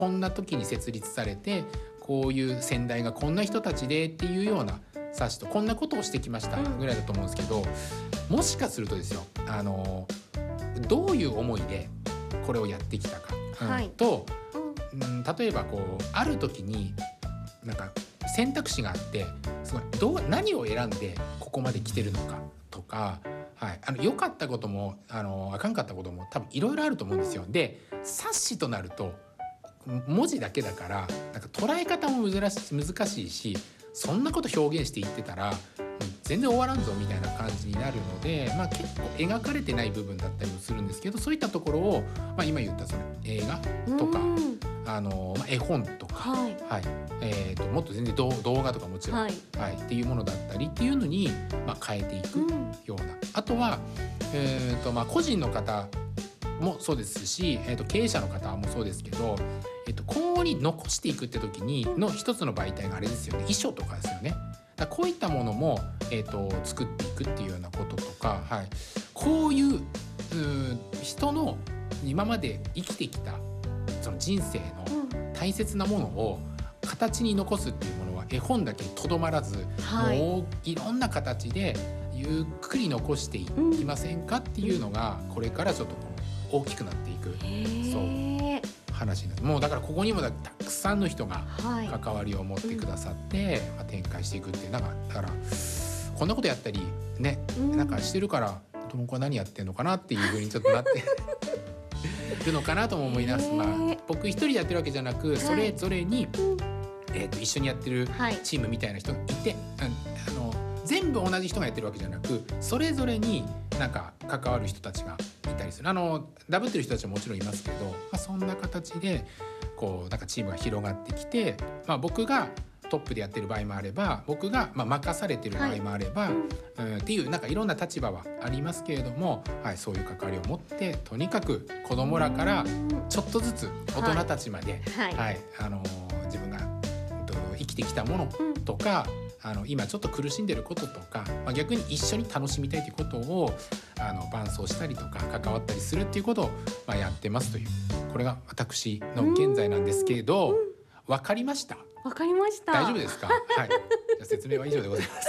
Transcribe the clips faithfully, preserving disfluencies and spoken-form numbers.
こんな時に設立されて、こういう先代がこんな人たちでっていうような冊子と、こんなことをしてきましたぐらいだと思うんですけど、うん、もしかするとですよ、あのどういう思いでこれをやってきたか、はい、うん、と、うん、例えばこうある時になんか選択肢があって、すごいどう何を選んでここまで来てるのかとか、はい、あの良かったこともあのあかんかったことも多分いろいろあると思うんですよ。で、冊子となると文字だけだから、なんか捉え方も難し、難しいし、そんなこと表現していってたら全然終わらんぞみたいな感じになるので、まあ、結構描かれてない部分だったりもするんですけど、そういったところを、まあ、今言ったその映画とか、あの、まあ、絵本とか、はいはい、えー、ともっと全然動画とかもちろん、はいはい、っていうものだったりっていうのに、まあ、変えていくような、うん、あとは、えーとまあ、個人の方もそうですし、えー、と経営者の方もそうですけど、えー、と今後に残していくって時にの一つの媒体があれですよね、遺書とかですよね。だこういったものも、えー、と作っていくっていうようなこととか、はい、こういう、う人の今まで生きてきたその人生の大切なものを形に残すっていうものは絵本だけにとどまらず、はい、もういろんな形でゆっくり残していきませんかっていうのが、これからちょっと大きくなっていく、そう話になって、もうだからここにもだたくさんの人が関わりを持ってくださって、はい、まあ、展開していくっていう、なんかだからこんなことやったりね、うん、なんかしてるからどの子は何やってんのかなっていう風にちょっとなってるのかなとも思います。まあ、僕一人でやってるわけじゃなく、それぞれに、はい、えー、と一緒にやってるチームみたいな人がいて、はい、あの全部同じ人がやってるわけじゃなく、それぞれになんか関わる人たちがいたりする。あのダブってる人たちはもちろんいますけど、まあ、そんな形でこうなんかチームが広がってきて、まあ、僕がトップでやってる場合もあれば、僕がまあ任されてる場合もあれば、はい、うん、っていうなんかいろんな立場はありますけれども、はい、そういう関わりを持って、とにかく子どもらからちょっとずつ大人たちまで、はいはい、あのー、自分が、えっと、生きてきたものとか、うん、あの今ちょっと苦しんでることとか、まあ、逆に一緒に楽しみたいということをあの伴走したりとか関わったりするっていうことを、まあ、やってますという、これが私の現在なんですけれど、分かりました？ わかりました。 大丈夫ですか？はい。じゃあ説明は以上でございます。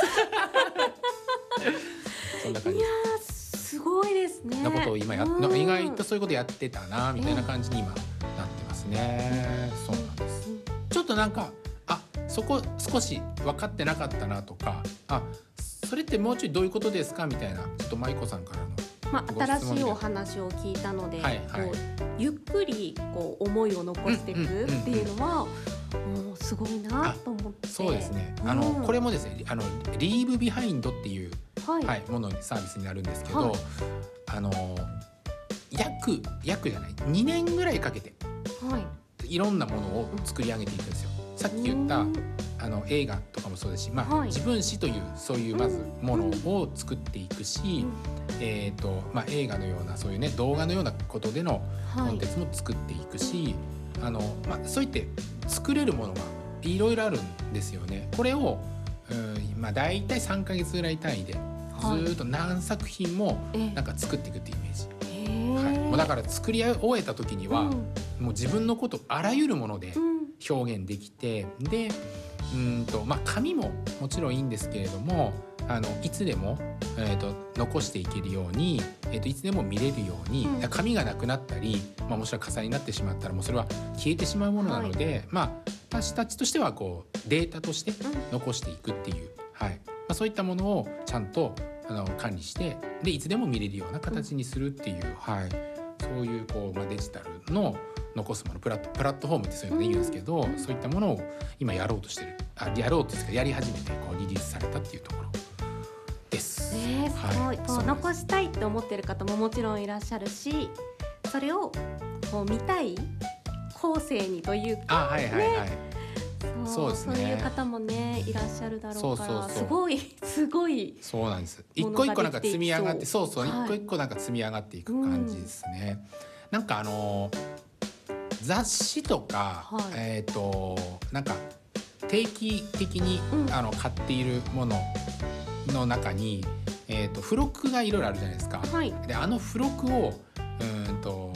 そんな感じ。 いやー、すごいですね。 なことを今やっ、意外とそういうことやってたなみたいな感じに今なってますね。そうなんです。ちょっとなんか、あ、そこ少し分かってなかったなとか、あ、それってもうちょいどういうことですかみたいな、ちょっと舞子さんからの。 まあ、新しいお話を聞いたので、はいはい、こうゆっくりこう思いを残していくっていうのは、もうすごいなと思って。 そうですね、あの、うん、これもですね、あのリーブビハインドっていう、はいはい、ものサービスになるんですけど、はい、あの約約じゃないにねんぐらいかけて、はい、いろんなものを作り上げていくんですよ。さっき言った、うん、あの映画とかもそうですし、まあはい、自分史というそういうまずものを作っていくし、うん、えーとまあ、映画のようなそういうね動画のようなことでのコンテンツも作っていくし、はい、あのまあ、そういって作れるものがいろいろあるんですよね。これを、うん、まあ、だいたいさんかげつぐらい単位でずっと何作品もなんか作っていくっていうイメージ、はい、もうだから作り終えた時には、うん、もう自分のことあらゆるもので表現できて、うん、でうんと、まあ、紙ももちろんいいんですけれども、あのいつでも、えー、と残していけるように、えー、といつでも見れるように、うん、紙がなくなったり、まあ、もしくは火災になってしまったらもうそれは消えてしまうものなので、はい、まあ、私たちとしてはこうデータとして残していくっていう、はい、まあ、そういったものをちゃんとあの管理して、でいつでも見れるような形にするっていう、うん、はい、そういうこう、まあ、デジタルの残すもの、プラット、プラットフォームってそういうので言うんですけど、うん、そういったものを今やろうとしてる、あやろうというかやり始めてこうリリースされたっていうところです。 えー、すごい、はい、そう残したいって思ってる方ももちろんいらっしゃるし、それをこう見たい後世にというか、 あ、はいはいはい、ね、 そう、 そうですね、 そういう方もねいらっしゃるだろうから、 そうそうそう、 すごいすごい、 そうなんです。一個一個なんか積み上がって、そうそう、一個一個なんか積み上がっていく感じですね、うん、なんかあの雑誌とか、はい、えっとなんか定期的に、うん、あの買っているものの中に、えーと付録がいろいろあるじゃないですか、はい、であの付録をうんと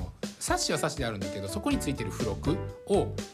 冊子は冊子であるんだけどそこについてる付録を